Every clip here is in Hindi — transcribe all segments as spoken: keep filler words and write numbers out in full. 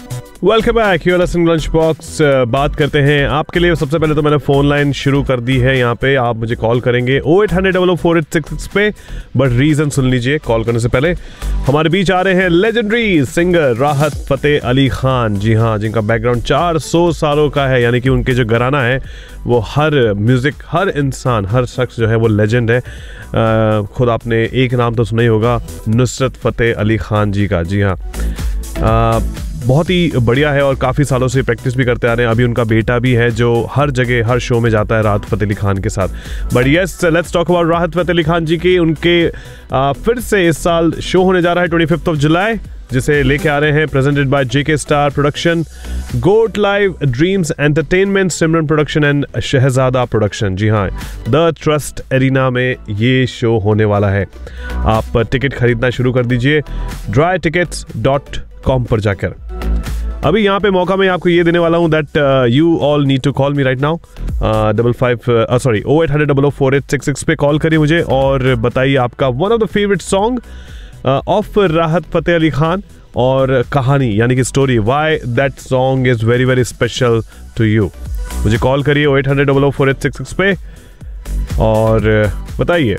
Welcome back, you are listening lunch box. बात करते हैं आपके लिए। सबसे पहले तो मैंने फोन लाइन शुरू कर दी है यहाँ पे। आप मुझे कॉल करेंगे ओ eight hundred double O four eight six six पे, बट रीजन सुन लीजिए कॉल करने से पहले। हमारे बीच आ रहे हैं लेजेंडरी सिंगर राहत फतेह अली खान। जी हाँ, जिनका बैकग्राउंड चार सौ सालों का है, यानी कि उनके जो घराना है वो हर म्यूजिक, हर इंसान, हर शख्स जो है वो लेजेंड है। आ, खुद आपने एक नाम तो सुना ही होगा, नुसरत फतेह अली खान जी का। जी हाँ, आ, बहुत ही बढ़िया है और काफ़ी सालों से प्रैक्टिस भी करते आ रहे हैं। अभी उनका बेटा भी है जो हर जगह हर शो में जाता है राहत फतेह अली खान के साथ। But yes, let's talk about राहत फतेह अली खान जी की। उनके आ, फिर से इस साल शो होने जा रहा है ट्वेंटी फिफ्थ ऑफ जुलाई, जिसे लेके आ रहे हैं presented by JK star production, goat live dreams entertainment, Simran production and Shahzada production. जी हाँ, द ट्रस्ट एरिना में ये शो होने वाला है। आप टिकट खरीदना शुरू कर दीजिए ड्राई टिकट्स डॉट कॉम पर जाकर। अभी यहाँ पे मौका मैं आपको ये देने वाला हूँ that you all need to call me right now. Double five sorry O eight hundred double O four eight six six पे कॉल करिए मुझे और बताइए आपका one of the favourite song of राहत फतेह अली खान और कहानी, यानी कि story, why that song is very very special to you. मुझे कॉल करिए ओ eight hundred double O four eight six six पे और बताइए।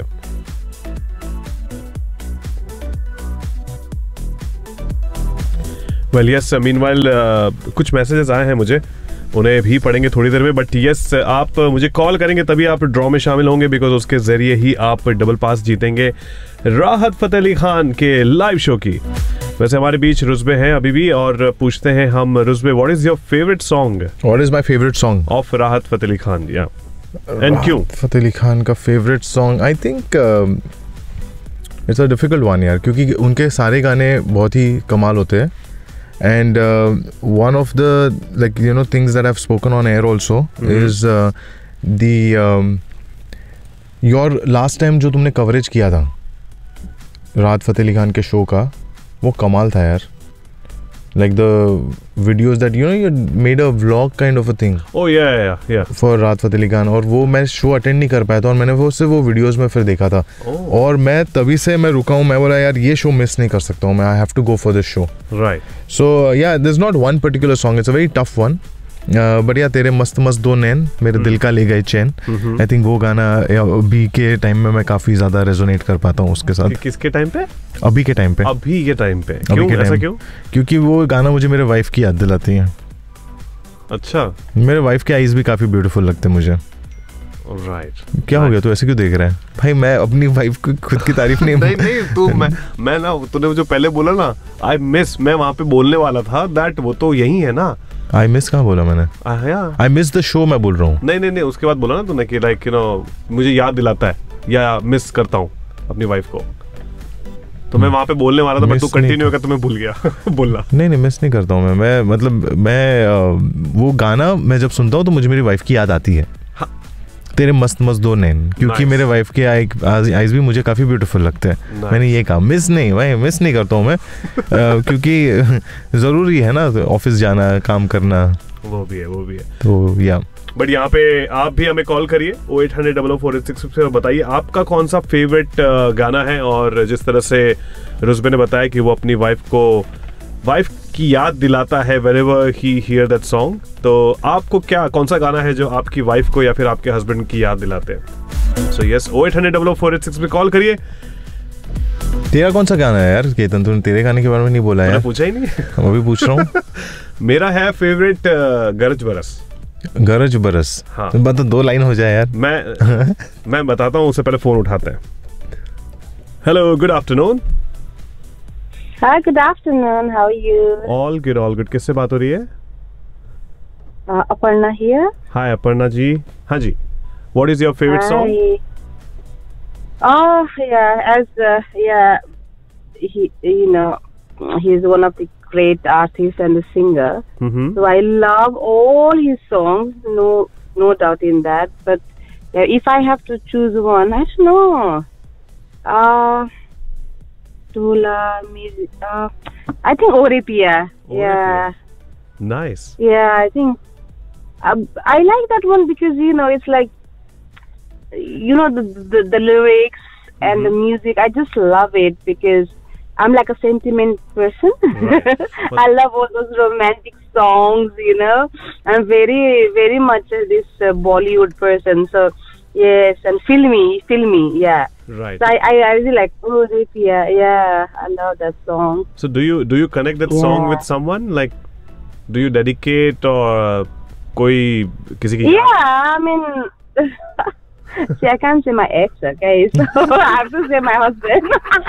वेल यस, मीनवाइल कुछ मैसेजेस आए हैं मुझे, उन्हें भी पढ़ेंगे थोड़ी देर में। बट यस, आप मुझे कॉल करेंगे तभी आप ड्रॉ में शामिल होंगे, बिकॉज उसके जरिए ही आप डबल पास जीतेंगे राहत फतेह अली खान के लाइव शो की। वैसे हमारे बीच रुजबे हैं अभी भी और पूछते हैं हम, रुजबे, what is your favourite song? What is my favourite song of राहत फतेह अली खान? या एंड क्यों? फतेह अली खान का favourite song, I think it's a difficult one यार, क्योंकि उनके सारे गाने बहुत ही कमाल होते हैं। And uh, one of the, like, you know, things that I've spoken on air also mm-hmm. is uh, the um, your last time जो तुमने कवरेज किया था राहत फतेह अली खान के शो का, वो कमाल था यार। Like the videos that you know you made a vlog kind of a thing. Oh yeah yeah yeah. For राहत फतेह अली खान, और वो मैं शो अटेंड नहीं कर पाया था और मैंने वो सिर्फ वो वीडियोस में फिर देखा था। oh. और मैं तभी से मैं रुका हूँ, मैं बोला यार ये शो मिस नहीं कर सकता हूँ मैं, I have to go for this show. Right, सो या there is not one particular song, it's a very tough one. But या तेरे मस्त मस्त दो नैन मेरे दिल का ले गए चैन, आई थिंक वो गाना अभी के टाइम में मैं काफी ज्यादा रेजोनेट कर पाता हूँ उसके साथ। किसके टाइम पे? अभी के टाइम पे। अभी के टाइम पे क्यों? ऐसा क्यों? क्योंकि वो गाना मुझे मेरे वाइफ की याद दिलाती है। अच्छा, मेरे वाइफ के आईज भी काफी ब्यूटीफुल लगते हैं मुझे। Right right. क्या right. हो गया, तू ऐसे क्यों देख रहा है भाई? मैं अपनी वाइफ को खुद की तारीफ नहीं नहीं नहीं तू मैं मैं ना, तूने जो पहले बोला ना आई मिस, मैं वहां पे बोलने वाला था दैट वो तो यही है ना। आई मिस कहाँ बोला मैंने? आई मिस द शो मैं बोल रहा हूँ। नहीं नहीं नहीं, उसके बाद बोला ना तूने कि लाइक यू नो मुझे याद दिलाता है या मिस करता हूँ अपनी वाइफ को, तो मैं वहां पे बोलने वाला था बट तू कंटिन्यू होकर तुम्हें भूल गया बोलना। नहीं नहीं, मिस नहीं करता हूँ मैं मैं मतलब मैं वो गाना मैं जब सुनता हूँ तो मुझे मेरी वाइफ की याद आती है। हाँ। तेरे मस्त मस्त दो नैन, क्योंकि nice. मेरे वाइफ के आईज भी मुझे काफी ब्यूटीफुल लगते हैं। nice. मैंने ये कहा, मिस नहीं भाई, मिस नहीं करता हूँ मैं क्योंकि जरूरी है ना ऑफिस जाना, काम करना। वो भी है वो भी है तो या बट यहाँ पे आप भी हमें कॉल करिए ओ eight hundred double O four eight six six पे, बताइए आपका कौन सा फेवरेट गाना है। और जिस तरह से रुजबे ने बताया कि वो अपनी वाइफ को वाइफ की याद दिलाता है whenever he hear that song, तो आपको क्या, कौन सा गाना है जो आपकी वाइफ को या फिर आपके हस्बैंड की याद दिलाते हैं? सो यस, ओ eight hundred double O four eight six पे कॉल करिए। तेरा कौन सा गाना है यार केतन? तूने तेरे गाने के बारे में नहीं बोला यार। पूछा ही नहीं। मैं अभी पूछ रहा हूँ। मेरा है फेवरेट गरज बरस। गरज बरस? हाँ, बता, दो लाइन हो जाए यार। मैं मैं बताता हूँ, उससे पहले फोन उठाते हैं। Hello, good afternoon. Hi, good afternoon. How are you? All good, all good. किससे बात हो रही है? Uh, Aparna here. Hi, Aparna जी. हाँ जी. What is your favorite Hi. song? Oh, yeah, as uh, yeah, he, you know, he's one of the great artists and the singer. Mm-hmm. So I love all his songs. No, no doubt in that. But yeah, if I have to choose one, I don't know. Uh Tula music. Uh, I think Oripia. Yeah. Nice. Yeah, I think um, I like that one because you know it's like you know the the, the lyrics and mm-hmm. the music. I just love it because I'm like a sentiment person. Right. I love all those romantic songs, you know. I'm very, very much uh, this uh, Bollywood person. So, yes, and filmy, filmy, yeah. Right. So I, I, I really like, oh, yeah, yeah, I love that song. So do you do you connect that Yeah. song with someone? Like, do you dedicate or uh, कोई किसी की Yeah, I mean, see, I can't say my ex, okay? So I have to say my husband.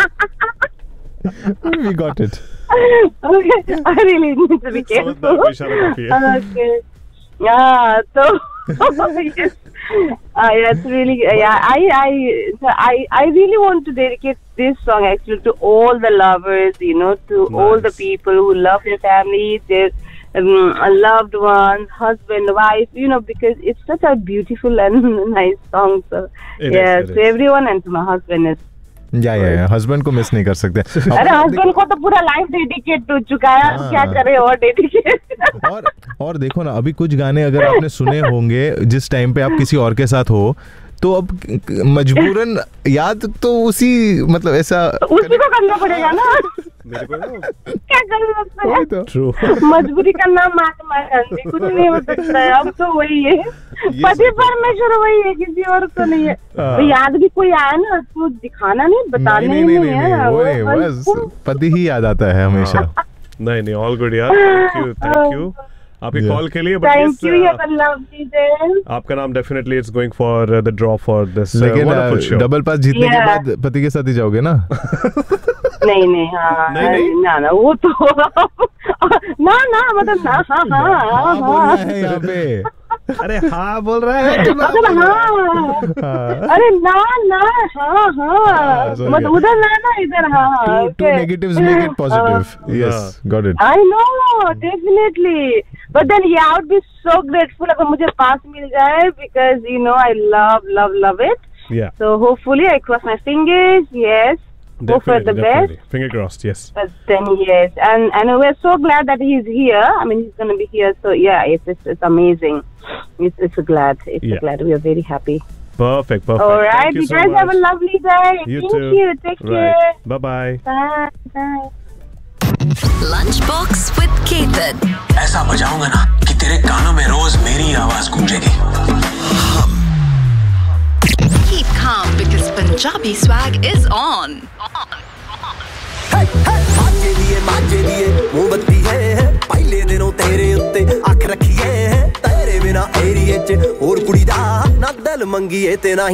We got it. Okay, I really need to be careful. समझदार को इशारा काफी है. Okay. Yeah, so yes. Uh, yeah, it's really yeah. I I I I really want to dedicate this song actually to all the lovers, you know, to all the Nice. people who love their families, their um, loved ones, husband, wife, you know, because it's such a beautiful and nice song. So It is, yeah, it to is. everyone and to my husband is. या या या हस्बैंड को मिस नहीं कर सकते. अरे हस्बैंड को तो पूरा लाइफ डेडिकेट हो चुका है, हाँ. क्या करे और डेडिकेट. और और देखो ना, अभी कुछ गाने अगर आपने सुने होंगे जिस टाइम पे आप किसी और के साथ हो, तो अब मजबूरन याद तो उसी मतलब ऐसा उसी को करना पड़ेगा ना. मेरे को ना क्या कर सकते हैं. तो ट्रू. मजबूरी का नाम महात्मा गांधी, कुछ नहीं हो सकता है. अब तो वही है, पति परमेश्वर वही है, किसी और को नहीं है. तो याद भी कोई आया ना तो दिखाना नहीं, बताना नहीं ही नहीं नहीं नहीं है. नहीं, वो नहीं, वो- बस पति ही याद आता है हमेशा. नहीं नहीं ऑल गुड यार. थैंक यू थैंक यू आपकी Yeah. कॉल के लिए. But Thank yes, you, you uh, have a lovely day. आपका नाम definitely it's going for the draw for this लेकिन वंडरफुल शो. डबल पास जीतने के Yeah. बाद पति के साथ ही जाओगे ना? नहीं नहीं हाँ नहीं, नहीं? ना ना वो तो ना ना मतलब ना हाँ हाँ हाँ बोल रहा हाँ है यहाँ पे. अरे हाँ बोल रहा है. मतलब हाँ. हाँ. अरे ना ना हाँ हाँ हाँ, sorry. मतलब उधर ना ना इधर हाँ हाँ. Two, two okay. negatives make it positive. Uh, Yes, got it. I know, definitely. But then yeah, I would be so grateful अगर मुझे पास मिल जाए, because you know I love love love it. Yeah. So hopefully I cross my fingers. Yes. Hope for the Definitely, best. definitely. Finger crossed. Yes. But then yes, and and we're so glad that he's here. I mean, he's gonna be here. So yeah, it's it's, it's amazing. It's it's a glad. It's Yeah. a glad. We are very happy. Perfect. Perfect. All right, Thank you you so guys much. have a lovely day. You Thank too. you. Take care. Right. Bye bye. Bye. Bye. Lunchbox with Ketan. ऐसा बजाऊंगा ना कि तेरे कानों में रोज मेरी आवाज गूंजेगी. Keep calm because Punjabi swag is on. माजे दिए माजे दिए मोमबत्ती है पहले दिनों तेरे उत्ते अख रखी है तेरे बिना एरिए च और कुड़ी दा ना दिल मंगीए ते ना